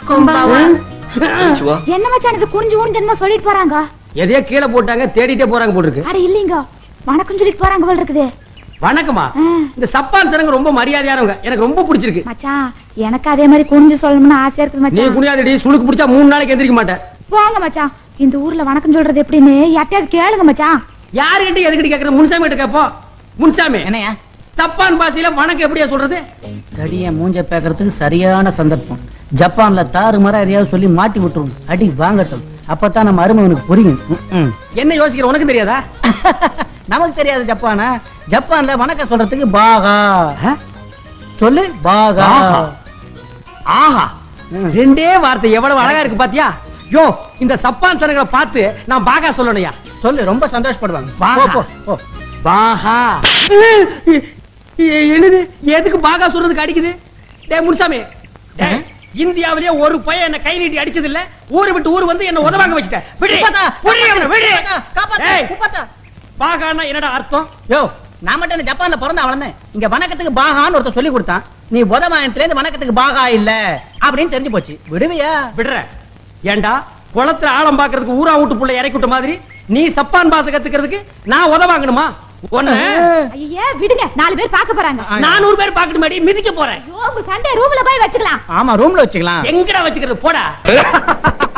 என்ன மச்சான் இது குனிஞ்சு ஊஞ்சன்மா சொல்லிட்டு போறாங்க. எதையோ கீழே போட்டாங்க தேடிட்டே போறாங்க போட்டுருக்கு. அட இல்லீங்க வணக்கம் சொல்லிட்டு போறாங்க போல இருக்குது. வணக்கமா? இந்த சப்பான் சனங்க ரொம்ப மரியாதையானவங்க, எனக்கு ரொம்ப பிடிச்சிருக்கு. மச்சான் எனக்கு அதே மாதிரி குனிஞ்சு சொல்லணும்னு ஆசையா இருக்குது மச்சான். நீ குனியாதடி, சுளுக்கு பிடிச்சா 3 நாளைக்கு எந்திரிக்க மாட்டேன். போங்க மச்சான், இந்த ஊர்ல வணக்கம் சொல்றது எப்படின்னு யார்ட்டையாவது கேளுங்க மச்சான். யாருகிட்ட எதுக்கிட்ட கேக்குற? முன்சாமி கிட்ட கேப்போம். முன்சாமி என்னையா சப்பான் பாஷையில வணக்கம் எப்படியா சொல்றது? தடிய மூஞ்ச பேக்கறதுக்கு சரியான சந்தர்ப்பம். ஜப்பான்ல தாறுமாறா எதையாவது சொல்லி மாட்டி விட்டுரும், அடி வாங்கட்டும். அப்பதான் நம்ம அருமவனுக்கு புரியும். என்ன யோசிக்கிற, உனக்கு தெரியாதா? நமக்கு தெரியாது ஜப்பானா? ஜப்பான்ல வணக்கம் சொல்றதுக்கு பாகா சொல்லு, பாகா. ஆஹா, ரெண்டே வார்த்தை எவ்வளவு அழகா இருக்கு பாத்தியா? யோ, இந்த சப்பான் சனங்களை பார்த்து நான் பாகா சொல்லணும்யா. சொல்லு, ரொம்ப சந்தோஷப்படுவாங்க. பாகா. போ, போ, போ. பாகா. என்னது, எதுக்கு பாகா சொல்றதுக்கு அடிக்குது? டேய் முனுசாமி, டேய், இந்தியாவிலேயே ஒரு பையன் என்ன கை நீட்டி அடிச்சது இல்ல. ஊரு விட்டு ஊர் வந்து என்ன உதவாங்க வச்சுட்ட. விடு, விடு அவனை, விடு. டேய், பாகான்னா என்னடா அர்த்தம்? யோ, நான் மட்டும் ஜப்பான்ல பிறந்த வளர்ந்தேன். இங்க வணக்கத்துக்கு பாகான்னு ஒருத்தர் சொல்லி கொடுத்தான். நீ உதவாயத்துல இருந்து வணக்கத்துக்கு பாகா இல்ல அப்படின்னு தெரிஞ்சு போச்சு. விடுவியா? விடுற. ஏண்டா குளத்துல ஆழம் பாக்குறதுக்கு ஊரா வீட்டு புள்ள இறக்கி விட்ட மாதிரி நீ சப்பான் பாச கத்துக்கிறதுக்கு நான் உதவாங்கணுமா? ஐயே விடுங்க, 4 பேர் பார்க்க போறாங்க. 400 பேர் பாக்கணும் மாடி, மிதிக்க போறேன். சண்டே ரூம்ல போய் வச்சுக்கலாம். ஆமா, ரூம்ல வச்சுக்கலாம். எங்கடா வச்சுக்கிறது? போடா.